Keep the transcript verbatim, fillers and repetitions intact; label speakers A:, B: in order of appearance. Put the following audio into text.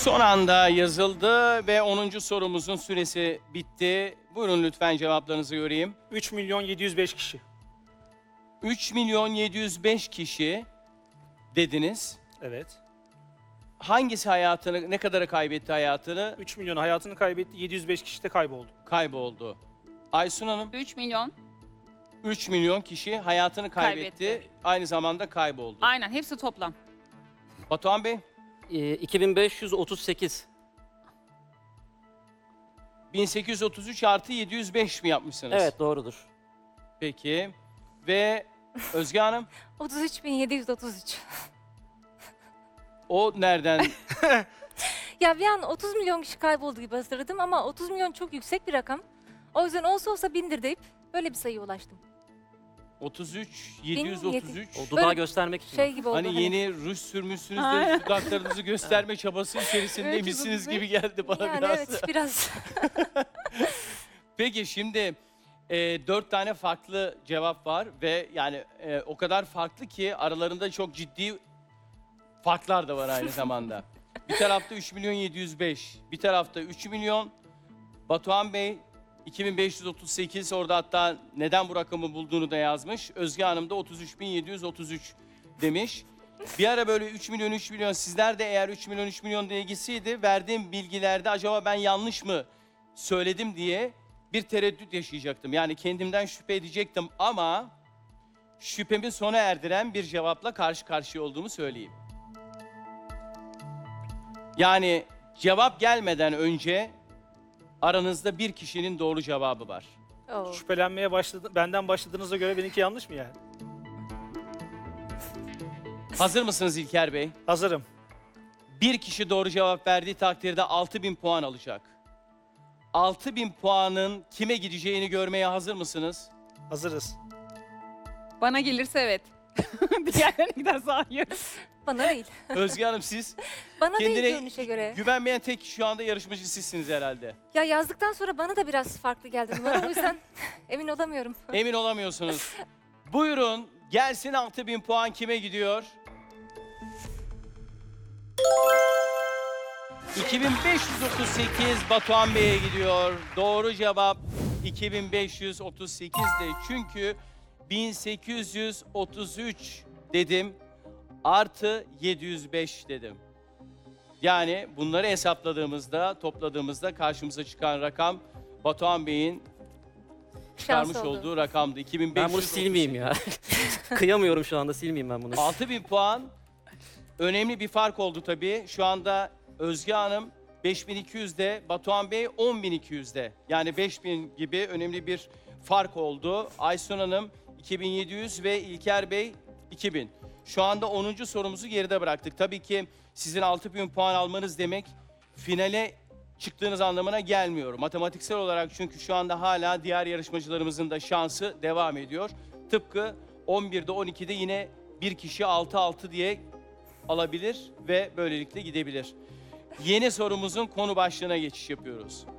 A: Son anda yazıldı ve onuncu sorumuzun süresi bitti. Buyurun lütfen cevaplarınızı göreyim.
B: üç milyon yedi yüz beş kişi.
A: üç milyon yedi yüz beş kişi dediniz.
B: Evet.
A: Hangisi hayatını, ne kadarı kaybetti hayatını?
B: üç milyon hayatını kaybetti, yedi yüz beş kişi de kayboldu.
A: Kayboldu. Aysun Hanım,
C: üç milyon.
A: üç milyon kişi hayatını kaybetti.
C: Kaybetti.
A: Aynı zamanda kayboldu.
C: Aynen hepsi toplam.
A: Batuhan Bey,
D: Ee, iki bin beş yüz otuz sekiz.
A: bin sekiz yüz otuz üç artı yedi yüz beş mi yapmışsınız?
D: Evet, doğrudur.
A: Peki. Ve Özge Hanım,
E: otuz üç bin yedi yüz otuz üç.
A: o nereden?
E: Ya bir an otuz milyon kişi kayboldu gibi hatırladım ama otuz milyon çok yüksek bir rakam. O yüzden olsa olsa bindir deyip böyle bir sayıya ulaştım.
A: otuz üç, yedi yüz otuz üç.
D: O dudağı
E: Böyle
D: göstermek için.
E: Şey gibi oldu.
A: Hani yeni ruj sürmüşsünüz de
C: Aynen.
A: dudaklarınızı gösterme çabası
C: Evet,
A: içerisindeymişsiniz
C: yüz otuz
A: gibi geldi bana
E: yani
A: biraz.
E: evet biraz.
A: Peki şimdi e, dört tane farklı cevap var ve yani e, o kadar farklı ki aralarında çok ciddi farklar da var aynı zamanda. Bir tarafta üç milyon yedi yüz beş, bir tarafta üç milyon. Batuhan Bey iki bin beş yüz otuz sekiz, orada hatta neden bu rakamı bulduğunu da yazmış. Özge Hanım da otuz üç bin yedi yüz otuz üç demiş. Bir ara böyle üç milyon üç milyon, sizler de eğer üç milyon üç milyon diye gitseydi verdiğim bilgilerde acaba ben yanlış mı söyledim diye bir tereddüt yaşayacaktım. Yani kendimden şüphe edecektim ama şüphemi sona erdiren bir cevapla karşı karşıya olduğumu söyleyeyim. Yani cevap gelmeden önce aranızda bir kişinin doğru cevabı var.
E: Oo.
B: Şüphelenmeye başladı, benden başladığınıza göre benimki yanlış mı yani?
A: Hazır mısınız İlker Bey?
B: Hazırım.
A: Bir kişi doğru cevap verdiği takdirde altı bin puan alacak. altı bin puanın kime gideceğini görmeye hazır mısınız?
B: Hazırız.
C: Bana gelirse evet. Diğerlerine giderse hayır.
E: Bana değil.
A: Özge Hanım siz
E: Bana değil
A: kendine
E: görünüşe göre.
A: güvenmeyen tek şu anda yarışmacı sizsiniz herhalde.
E: Ya yazdıktan sonra bana da biraz farklı geldi numara. O yüzden emin olamıyorum.
A: Emin olamıyorsunuz. Buyurun gelsin altı bin puan kime gidiyor? iki bin beş yüz otuz sekiz Batuhan Bey'e gidiyor. Doğru cevap iki bin beş yüz otuz sekiz'di. Çünkü bin sekiz yüz otuz üç dedim artı yedi yüz beş dedim. Yani bunları hesapladığımızda, topladığımızda karşımıza çıkan rakam Batuhan Bey'in çıkarmış
E: Şans oldu.
A: olduğu rakamdı. iki bin beş yüz
D: Ben bunu silmeyeyim ya. Kıyamıyorum şu anda, silmeyeyim ben bunu.
A: altı bin puan önemli bir fark oldu tabii. Şu anda Özge Hanım beş bin iki yüz'de, Batuhan Bey on bin iki yüz'de. Yani beş bin gibi önemli bir fark oldu. Aysun Hanım iki bin yedi yüz ve İlker Bey iki bin. Şu anda onuncu sorumuzu geride bıraktık. Tabii ki sizin altı bin puan almanız demek finale çıktığınız anlamına gelmiyor. Matematiksel olarak çünkü şu anda hala diğer yarışmacılarımızın da şansı devam ediyor. Tıpkı on bir'de on iki'de yine bir kişi altı altı diye alabilir ve böylelikle gidebilir. Yeni sorumuzun konu başlığına geçiş yapıyoruz.